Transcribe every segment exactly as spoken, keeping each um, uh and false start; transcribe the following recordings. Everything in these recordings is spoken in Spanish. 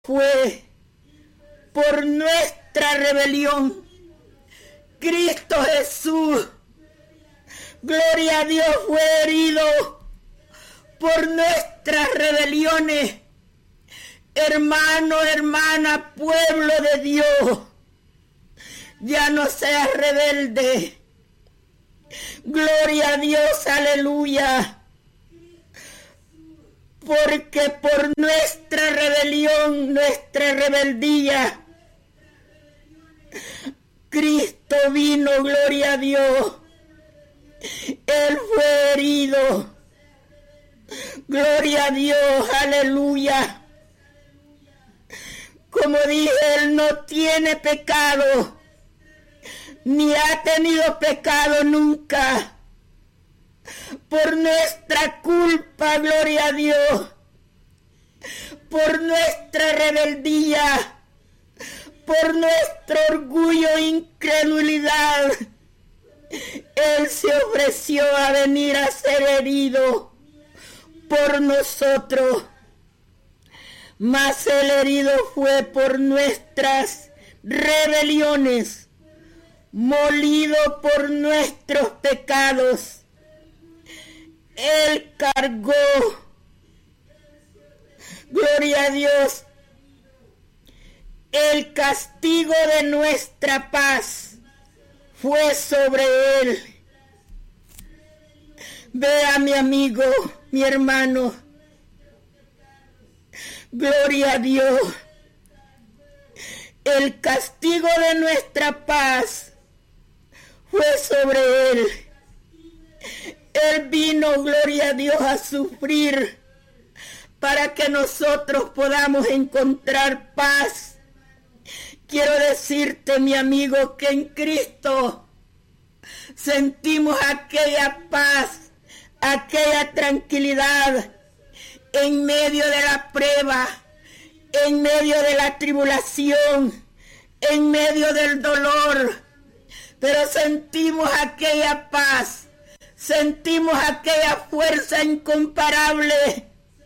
fue por nuestra rebelión. Cristo Jesús, gloria a Dios, fue herido por nuestras rebeliones. Hermano, hermana, pueblo de Dios, ya no seas rebelde. Gloria a Dios, aleluya. Porque por nuestra rebelión, nuestra rebeldía, Cristo vino, gloria a Dios. Él fue herido. Gloria a Dios, aleluya. Como dije, Él no tiene pecado, ni ha tenido pecado nunca. Por nuestra culpa, gloria a Dios, por nuestra rebeldía, por nuestro orgullo e incredulidad, Él se ofreció a venir a ser herido por nosotros. Mas el herido fue por nuestras rebeliones, molido por nuestros pecados. Él cargó, gloria a Dios, el castigo de nuestra paz fue sobre Él. Vea, mi amigo, mi hermano, gloria a Dios, el castigo de nuestra paz fue sobre Él. Él vino, gloria a Dios, a sufrir para que nosotros podamos encontrar paz. Quiero decirte, mi amigo, que en Cristo sentimos aquella paz, aquella tranquilidad en medio de la prueba, en medio de la tribulación, en medio del dolor. Pero sentimos aquella paz. Sentimos aquella fuerza incomparable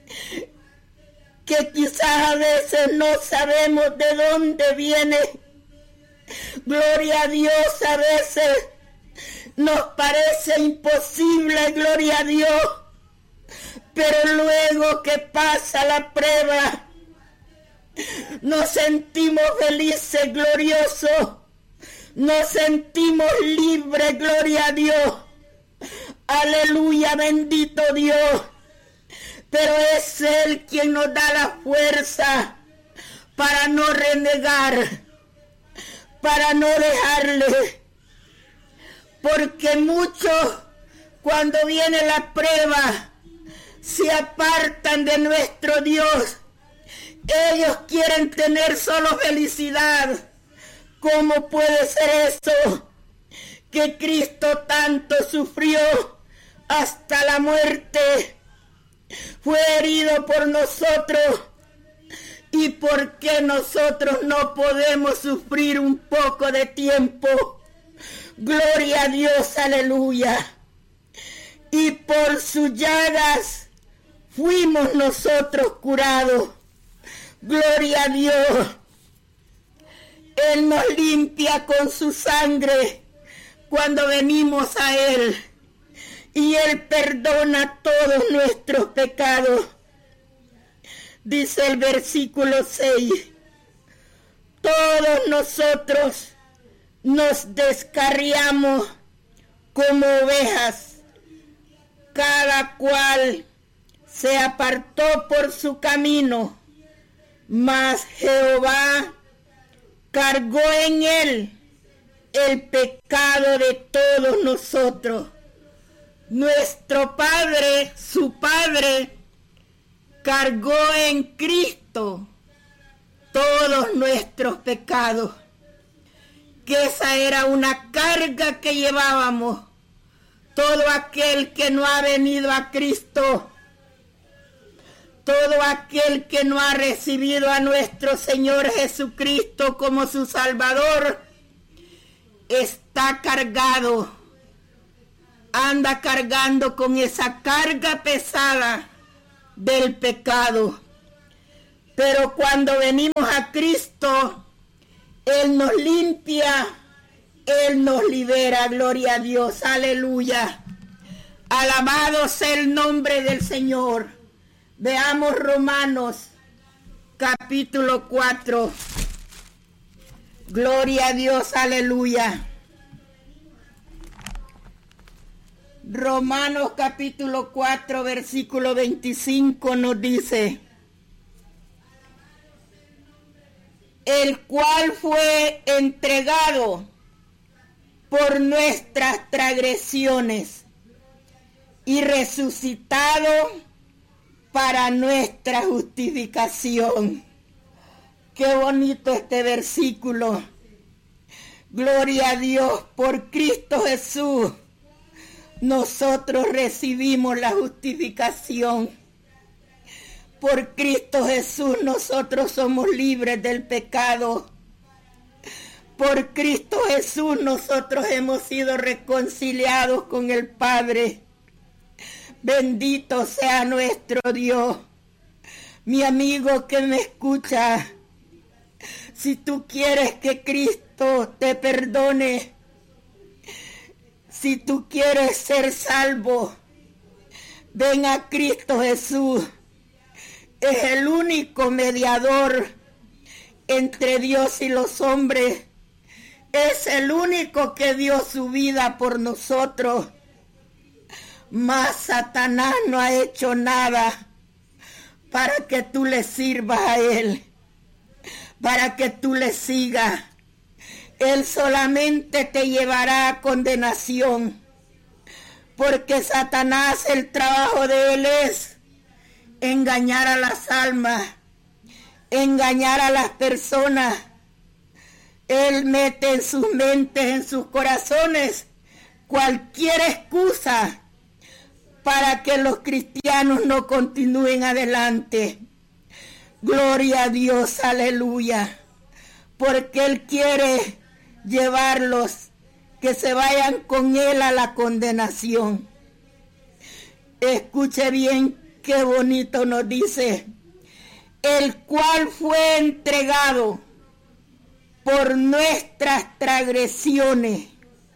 que quizás a veces no sabemos de dónde viene. Gloria a Dios, a veces nos parece imposible, gloria a Dios, pero luego que pasa la prueba, nos sentimos felices, gloriosos, nos sentimos libres, gloria a Dios. Aleluya, bendito Dios. Pero es Él quien nos da la fuerza para no renegar, para no dejarle. Porque muchos, cuando viene la prueba, se apartan de nuestro Dios. Ellos quieren tener solo felicidad. ¿Cómo puede ser eso? Que Cristo tanto sufrió hasta la muerte, fue herido por nosotros. ¿Y por qué nosotros no podemos sufrir un poco de tiempo? Gloria a Dios, aleluya. Y por sus llagas fuimos nosotros curados. Gloria a Dios. Él nos limpia con su sangre cuando venimos a Él, y Él perdona todos nuestros pecados. Dice el versículo seis, todos nosotros nos descarriamos como ovejas, cada cual se apartó por su camino, mas Jehová cargó en Él el pecado de todos nosotros. Nuestro Padre, su Padre, cargó en Cristo todos nuestros pecados. Que esa era una carga que llevábamos. Todo aquel que no ha venido a Cristo, todo aquel que no ha recibido a nuestro Señor Jesucristo como su Salvador, está cargado, anda cargando con esa carga pesada del pecado. Pero cuando venimos a Cristo, Él nos limpia, Él nos libera. Gloria a Dios, aleluya. Alabado sea el nombre del Señor. Veamos Romanos capítulo cuatro. Gloria a Dios, aleluya. Romanos capítulo cuatro, versículo veinticinco nos dice: el cual fue entregado por nuestras transgresiones y resucitado para nuestra justificación. Qué bonito este versículo. Gloria a Dios, por Cristo Jesús nosotros recibimos la justificación. Por Cristo Jesús nosotros somos libres del pecado. Por Cristo Jesús nosotros hemos sido reconciliados con el Padre. Bendito sea nuestro Dios. Mi amigo que me escucha, si tú quieres que Cristo te perdone, si tú quieres ser salvo, ven a Cristo Jesús. Es el único mediador entre Dios y los hombres. Es el único que dio su vida por nosotros. Mas Satanás no ha hecho nada para que tú le sirvas a él, para que tú le sigas. Él solamente te llevará a condenación, porque Satanás, el trabajo de él es engañar a las almas, engañar a las personas. Él mete en sus mentes, en sus corazones, cualquier excusa para que los cristianos no continúen adelante. Gloria a Dios, aleluya. Porque Él quiere llevarlos, que se vayan con Él a la condenación. Escuche bien qué bonito nos dice: el cual fue entregado por nuestras transgresiones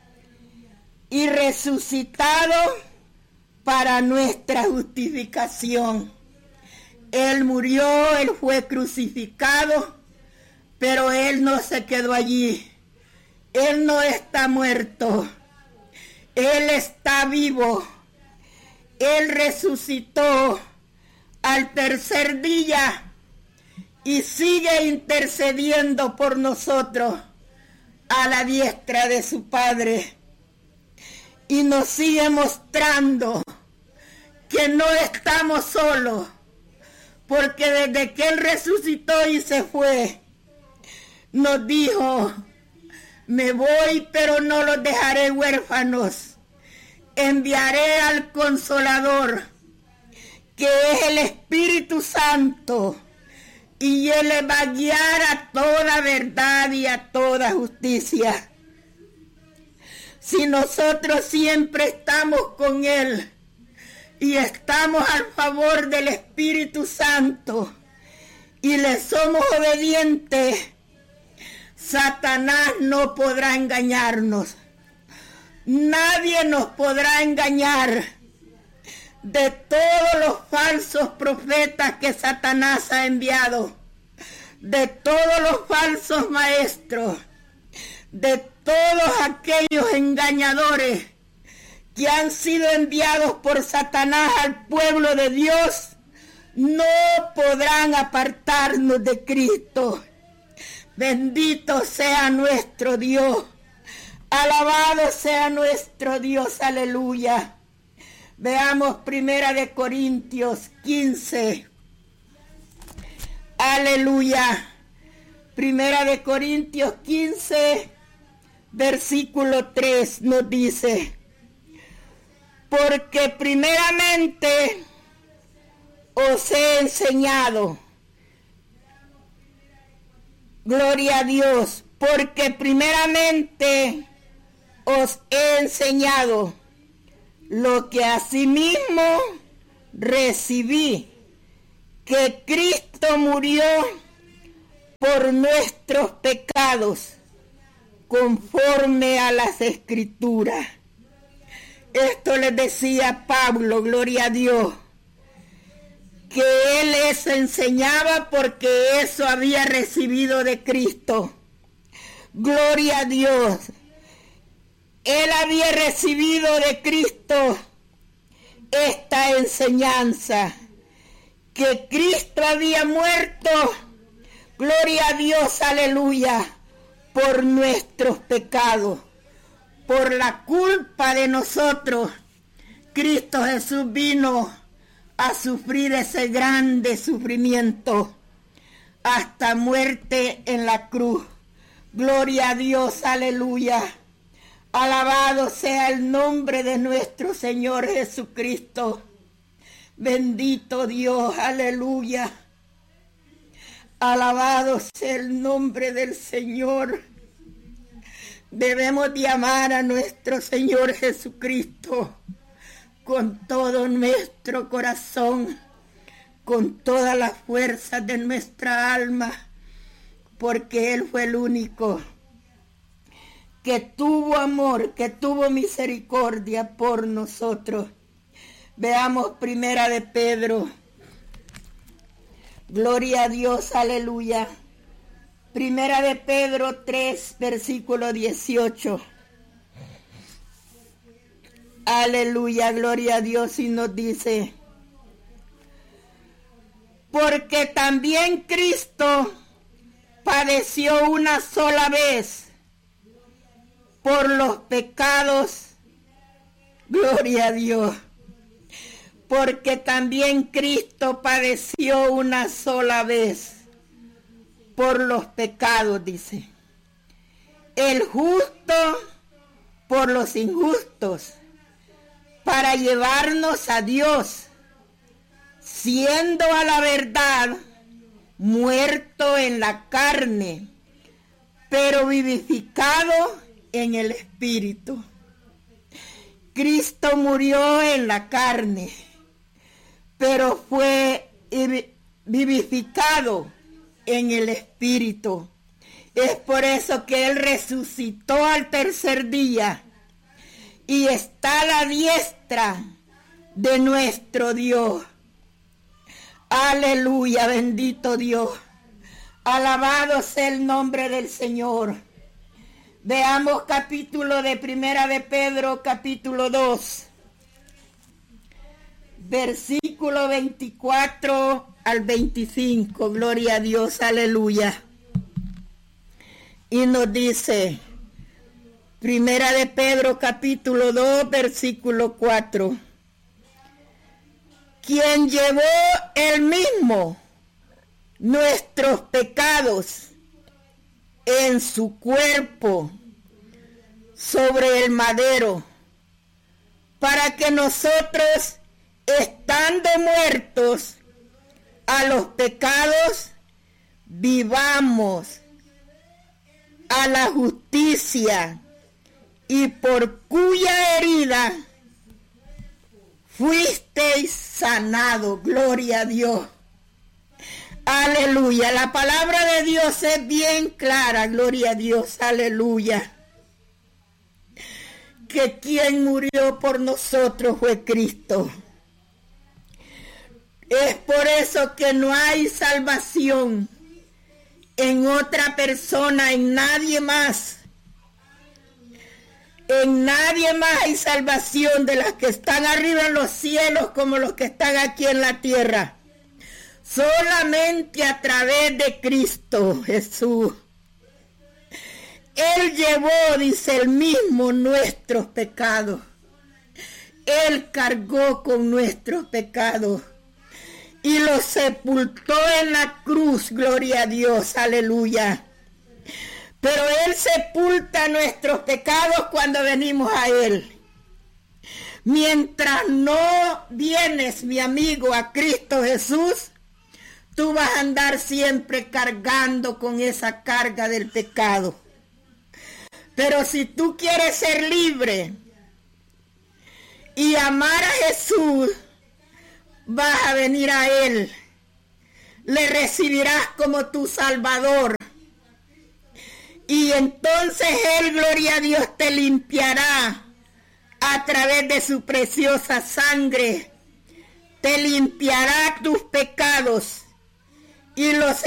y resucitado para nuestra justificación. Él murió, Él fue crucificado, pero Él no se quedó allí. Él no está muerto. Él está vivo. Él resucitó al tercer día y sigue intercediendo por nosotros a la diestra de su Padre. Y nos sigue mostrando que no estamos solos, porque desde que Él resucitó y se fue, nos dijo: me voy, pero no los dejaré huérfanos. Enviaré al Consolador, que es el Espíritu Santo, y Él les va a guiar a toda verdad y a toda justicia. Si nosotros siempre estamos con Él y estamos al favor del Espíritu Santo y le somos obedientes, Satanás no podrá engañarnos. Nadie nos podrá engañar. De todos los falsos profetas que Satanás ha enviado, de todos los falsos maestros, de todos aquellos engañadores que han sido enviados por Satanás al pueblo de Dios, no podrán apartarnos de Cristo. Bendito sea nuestro Dios. Alabado sea nuestro Dios. Aleluya. Veamos Primera de Corintios quince. Aleluya. Primera de Corintios quince, versículo tres nos dice: porque primeramente os he enseñado, gloria a Dios, porque primeramente os he enseñado lo que asimismo recibí, que Cristo murió por nuestros pecados, conforme a las Escrituras. Esto les decía Pablo, gloria a Dios, que él eso enseñaba porque eso había recibido de Cristo. Gloria a Dios. Él había recibido de Cristo esta enseñanza, que Cristo había muerto, gloria a Dios, aleluya, por nuestros pecados, por la culpa de nosotros. Cristo Jesús vino a sufrir ese grande sufrimiento hasta muerte en la cruz. Gloria a Dios, aleluya. Alabado sea el nombre de nuestro Señor Jesucristo. Bendito Dios, aleluya. Alabado sea el nombre del Señor. Debemos de amar a nuestro Señor Jesucristo con todo nuestro corazón, con todas las fuerzas de nuestra alma, porque Él fue el único que tuvo amor, que tuvo misericordia por nosotros. Veamos primera de Pedro. Gloria a Dios, aleluya. Primera de Pedro tres, versículo dieciocho. Aleluya, gloria a Dios, y nos dice: porque también Cristo padeció una sola vez por los pecados, gloria a Dios, porque también Cristo padeció una sola vez por los pecados, dice, el justo por los injustos, para llevarnos a Dios, siendo a la verdad muerto en la carne, pero vivificado en el Espíritu. Cristo murió en la carne, pero fue vivificado en el Espíritu. Es por eso que Él resucitó al tercer día y está a la diestra de nuestro Dios. Aleluya, bendito Dios. Alabado sea el nombre del Señor. Veamos capítulo de Primera de Pedro, capítulo dos, versículo veinticuatro al veinticinco. Gloria a Dios, aleluya. Y nos dice, Primera de Pedro, capítulo dos, versículo cuatro. Quien llevó él mismo nuestros pecados en su cuerpo sobre el madero, para que nosotros, estando muertos a los pecados, vivamos a la justicia, y por cuya herida fuisteis sanados. Gloria a Dios. Aleluya. La palabra de Dios es bien clara. Gloria a Dios. Aleluya. Que quien murió por nosotros fue Cristo. Es por eso que no hay salvación en otra persona, en nadie más. En nadie más hay salvación de las que están arriba en los cielos como los que están aquí en la tierra. Solamente a través de Cristo Jesús. Él llevó, dice él mismo, nuestros pecados. Él cargó con nuestros pecados y los sepultó en la cruz. Gloria a Dios, aleluya. Pero Él sepulta nuestros pecados cuando venimos a Él. Mientras no vienes, mi amigo, a Cristo Jesús, tú vas a andar siempre cargando con esa carga del pecado. Pero si tú quieres ser libre y amar a Jesús, vas a venir a Él le recibirás como tu Salvador. Y entonces Él, gloria a Dios, te limpiará a través de su preciosa sangre. Te limpiará tus pecados y los